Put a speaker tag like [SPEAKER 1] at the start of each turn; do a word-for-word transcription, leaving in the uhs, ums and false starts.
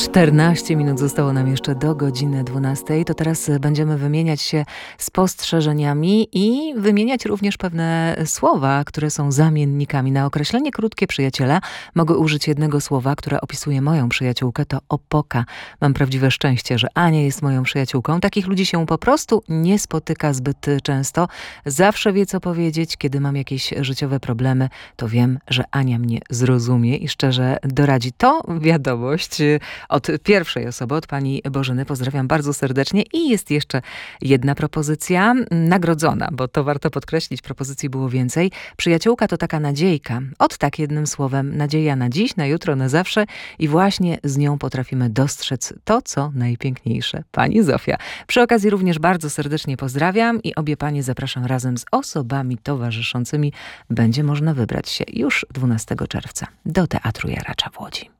[SPEAKER 1] czternaście minut zostało nam jeszcze do godziny dwunastej. To teraz będziemy wymieniać się spostrzeżeniami i wymieniać również pewne słowa, które są zamiennikami. Na określenie krótkie przyjaciela mogę użyć jednego słowa, które opisuje moją przyjaciółkę. To opoka. Mam prawdziwe szczęście, że Ania jest moją przyjaciółką. Takich ludzi się po prostu nie spotyka zbyt często. Zawsze wie, co powiedzieć. Kiedy mam jakieś życiowe problemy, to wiem, że Ania mnie zrozumie i szczerze doradzi. To wiadomość od pierwszej osoby, od pani Bożyny. Pozdrawiam bardzo serdecznie. I jest jeszcze jedna propozycja, nagrodzona, bo to warto podkreślić, propozycji było więcej. Przyjaciółka to taka nadziejka. Od tak jednym słowem, nadzieja na dziś, na jutro, na zawsze i właśnie z nią potrafimy dostrzec to, co najpiękniejsze. Pani Zofia. Przy okazji również bardzo serdecznie pozdrawiam i obie panie zapraszam razem z osobami towarzyszącymi. Będzie można wybrać się już dwunastego czerwca do Teatru Jaracza w Łodzi.